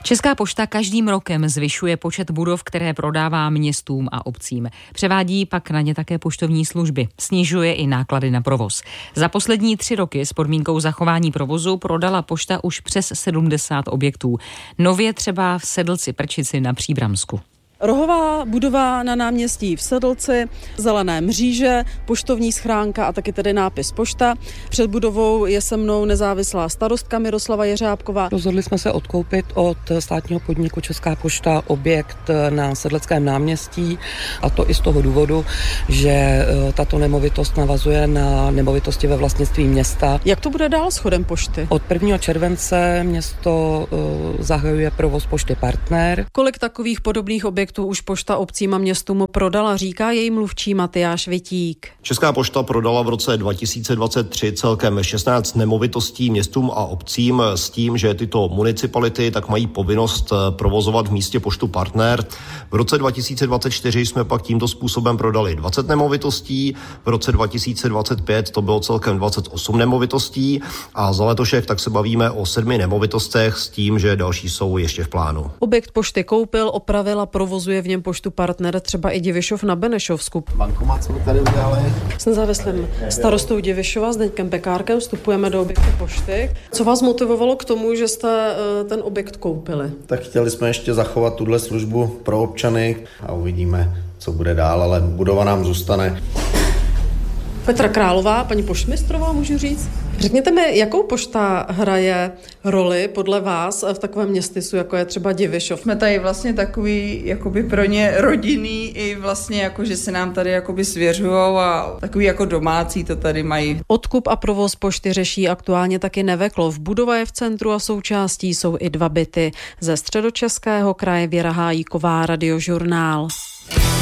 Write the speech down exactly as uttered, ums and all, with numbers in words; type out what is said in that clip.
Česká pošta každým rokem zvyšuje počet budov, které prodává městům a obcím. Převádí pak na ně také poštovní služby. Snižuje i náklady na provoz. Za poslední tři roky s podmínkou zachování provozu prodala pošta už přes sedmdesát objektů. Nově třeba v Sedlci Prčici na Příbramsku. Rohová budova na náměstí v Sedlci, zelené mříže, poštovní schránka a taky tedy nápis pošta. Před budovou je se mnou nezávislá starostka Miroslava Jeřábková. Rozhodli jsme se odkoupit od státního podniku Česká pošta objekt na Sedleckém náměstí, a to i z toho důvodu, že tato nemovitost navazuje na nemovitosti ve vlastnictví města. Jak to bude dál s chodem pošty? Od prvního července město zahajuje provoz pošty Partner. Kolik takových podobných objektů už pošta obcím a městům prodala, říká její mluvčí Matyáš Vitík. Česká pošta prodala v roce dva tisíce dvacet tři celkem šestnáct nemovitostí městům a obcím s tím, že tyto municipality tak mají povinnost provozovat v místě poštu Partner. V roce dva tisíce dvacet čtyři jsme pak tímto způsobem prodali dvacet nemovitostí, v roce dva tisíce dvacet pět to bylo celkem dvacet osm nemovitostí a za letošek tak se bavíme o sedmi nemovitostech s tím, že další jsou ještě v plánu. Objekt pošty koupil, opravil a provozuje v něm poštu Partner třeba i Divišov na Benešovsku. Bankomat jsme tady udělali. S nezávislým starostou Divišova, Zdeňkem Pekárkem, vstupujeme do objektu pošty. Co vás motivovalo k tomu, že jste ten objekt koupili? Tak chtěli jsme ještě zachovat tuhle službu pro občany a uvidíme, co bude dál, ale budova nám zůstane. Petra Králová, paní poštmistrová, můžu říct. Řekněte mi, jakou pošta hraje roli podle vás v takovém městysu, jako je třeba Divišov? Jsme tady vlastně takový jakoby pro ně rodinný i vlastně jako, že se nám tady jakoby svěřujou a takový jako domácí to tady mají. Odkup a provoz pošty řeší aktuálně taky Neveklov. Budova je v centru a součástí jsou i dva byty. Ze Středočeského kraje Věra Hájíková, Radiožurnál.